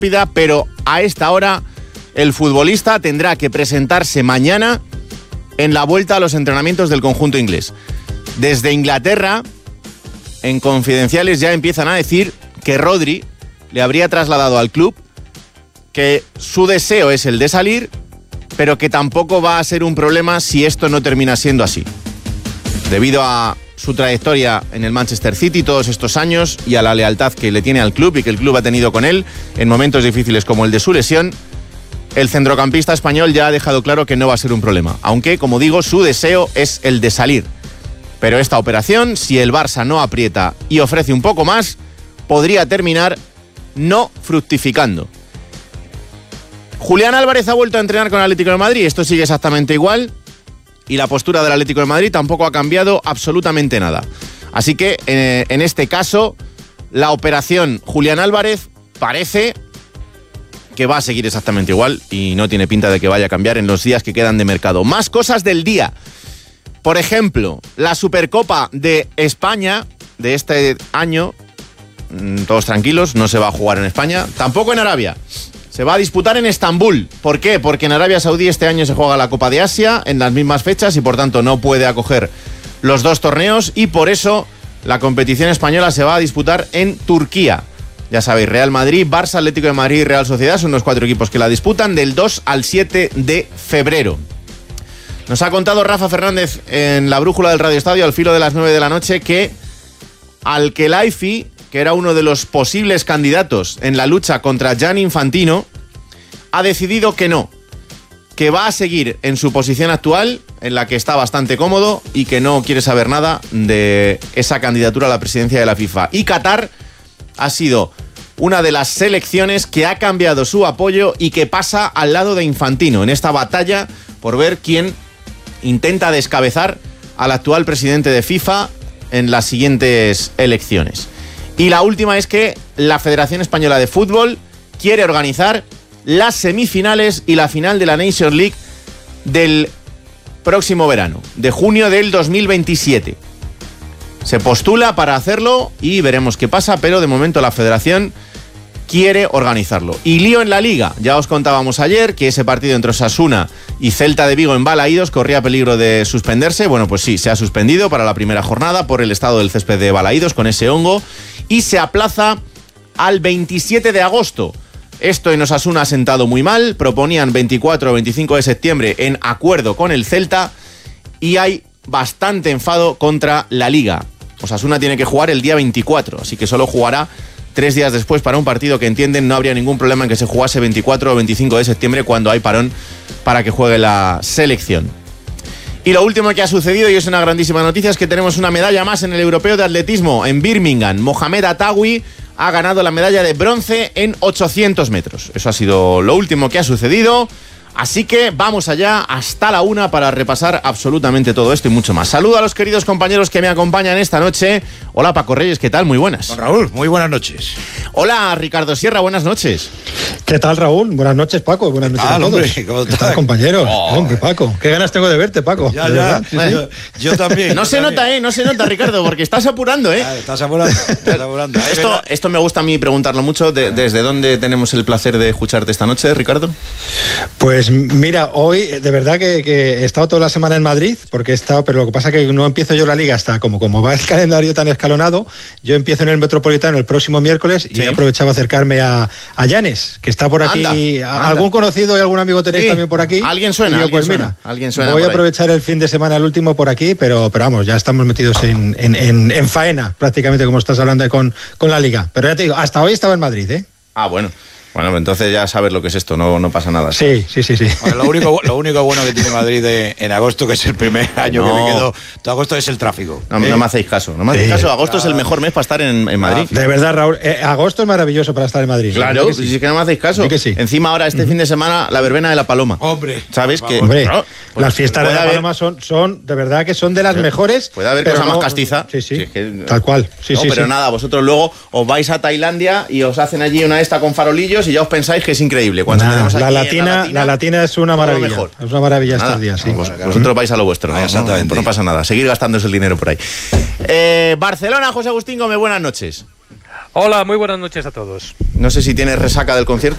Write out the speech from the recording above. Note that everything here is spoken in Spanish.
pero a esta hora el futbolista tendrá que presentarse mañana en la vuelta a los entrenamientos del conjunto inglés. Desde Inglaterra, en confidenciales ya empiezan a decir que Rodri le habría trasladado al club que su deseo es el de salir, pero que tampoco va a ser un problema si esto no termina siendo así. Debido a su trayectoria en el Manchester City todos estos años y a la lealtad que le tiene al club y que el club ha tenido con él en momentos difíciles como el de su lesión, el centrocampista español ya ha dejado claro que no va a ser un problema, aunque, como digo, su deseo es el de salir. Pero esta operación, si el Barça no aprieta y ofrece un poco más, podría terminar no fructificando. Julián Álvarez ha vuelto a entrenar con el Atlético de Madrid, esto sigue exactamente igual y la postura del Atlético de Madrid tampoco ha cambiado absolutamente nada. Así que en este caso, la operación Julián Álvarez parece que va a seguir exactamente igual y no tiene pinta de que vaya a cambiar en los días que quedan de mercado. Más cosas del día. Por ejemplo, la Supercopa de España de este año, todos tranquilos, no se va a jugar en España, tampoco en Arabia. Se va a disputar en Estambul. ¿Por qué? Porque en Arabia Saudí este año se juega la Copa de Asia en las mismas fechas y por tanto no puede acoger los dos torneos y por eso la competición española se va a disputar en Turquía. Ya sabéis, Real Madrid, Barça, Atlético de Madrid y Real Sociedad son los 4 equipos que la disputan del 2 al 7 de febrero. Nos ha contado Rafa Fernández en la brújula del Radio Estadio al filo de las 9 de la noche que Al-Khelaifi, que era uno de los posibles candidatos en la lucha contra Gianni Infantino, ha decidido que no, que va a seguir en su posición actual, en la que está bastante cómodo y que no quiere saber nada de esa candidatura a la presidencia de la FIFA. Y Qatar ha sido una de las selecciones que ha cambiado su apoyo y que pasa al lado de Infantino en esta batalla por ver quién intenta descabezar al actual presidente de FIFA en las siguientes elecciones. Y la última es que la Federación Española de Fútbol quiere organizar las semifinales y la final de la Nations League del próximo verano, de junio del 2027. Se postula para hacerlo y veremos qué pasa, pero de momento la Federación quiere organizarlo. Y lío en la Liga. Ya os contábamos ayer que ese partido entre Osasuna y Celta de Vigo en Balaídos corría peligro de suspenderse. Bueno, pues sí, se ha suspendido para la primera jornada por el estado del césped de Balaídos con ese hongo y se aplaza al 27 de agosto. Esto en Osasuna ha sentado muy mal. Proponían 24 o 25 de septiembre en acuerdo con el Celta y hay bastante enfado contra la Liga. Osasuna tiene que jugar el día 24, así que solo jugará 3 días después para un partido que entienden no habría ningún problema en que se jugase 24 o 25 de septiembre cuando hay parón para que juegue la selección. Y lo último que ha sucedido, y es una grandísima noticia, es que tenemos una medalla más en el Europeo de Atletismo en Birmingham. Mohamed Atawi ha ganado la medalla de bronce en 800 metros. Eso ha sido lo último que ha sucedido. Así que vamos allá hasta la 1 para repasar absolutamente todo esto y mucho más. Saludo a los queridos compañeros que me acompañan esta noche. Hola Paco Reyes, ¿qué tal? Muy buenas. Don Raúl, muy buenas noches. Hola Ricardo Sierra, buenas noches. ¿Qué tal, Raúl? Buenas noches, Paco. Buenas noches a todos. Hombre, ¿cómo ¿Qué tal, compañero? Hombre, Paco, qué ganas tengo de verte, Paco. Ya. Sí, yo también. No se nota, no se nota, Ricardo, porque estás apurando, Estás apurando. Esto me gusta a mí preguntarlo mucho. ¿Desde dónde tenemos el placer de escucharte esta noche, Ricardo? Pues mira, hoy de verdad que he estado toda la semana en Madrid, porque he estado, pero lo que pasa es que no empiezo yo la liga hasta como va el calendario tan escalonado. Yo empiezo en el Metropolitano el próximo miércoles y he aprovechado a acercarme a Llanes, que está por aquí. Anda. Algún conocido y algún amigo tenéis también por aquí. Alguien suena. Alguien suena. Voy a aprovechar el fin de semana, el último por aquí, pero vamos, ya estamos metidos en faena, prácticamente, como estás hablando con la liga. Pero ya te digo, hasta hoy estaba en Madrid, ¿eh? Ah, bueno. Bueno, entonces ya sabes lo que es esto, no pasa nada. Sí. Bueno, lo único bueno que tiene Madrid en agosto, que es el primer año que me quedo, todo agosto es el tráfico. No me hacéis caso, agosto es el mejor mes para estar en Madrid. De verdad, Raúl, agosto es maravilloso para estar en Madrid. Claro, que sí. Es que no me hacéis caso. Que sí. Encima ahora este fin de semana la verbena de la Paloma. Hombre. ¿Sabes que? Hombre, pues las fiestas de la Paloma son de verdad que son de las mejores. Puede haber cosa más castiza. Sí, tal cual. Sí, pero nada, vosotros luego os vais a Tailandia y os hacen allí una esta con farolillos y ya os pensáis que es increíble. Cuando la latina es una maravilla. Mejor. Es una maravilla estos días. Sí. Vosotros vais a lo vuestro. Exactamente. No pasa nada. Seguir gastándose el dinero por ahí. Barcelona, José Agustín Gómez, buenas noches. Hola, muy buenas noches a todos. No sé si tienes resaca del concierto.